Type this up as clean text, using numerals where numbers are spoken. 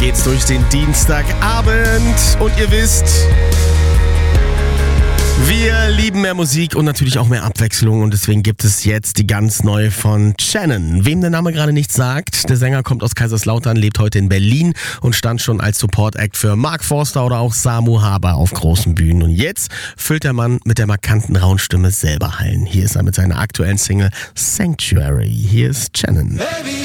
geht's durch den Dienstagabend und ihr wisst, wir lieben mehr Musik und natürlich auch mehr Abwechslung und deswegen gibt es jetzt die ganz neue von Shannon. Wem der Name gerade nichts sagt, der Sänger kommt aus Kaiserslautern, lebt heute in Berlin und stand schon als Support-Act für Mark Forster oder auch Samu Haber auf großen Bühnen. Und jetzt füllt der Mann mit der markanten rauen Stimme selber Hallen. Hier ist er mit seiner aktuellen Single Sanctuary. Hier ist Shannon.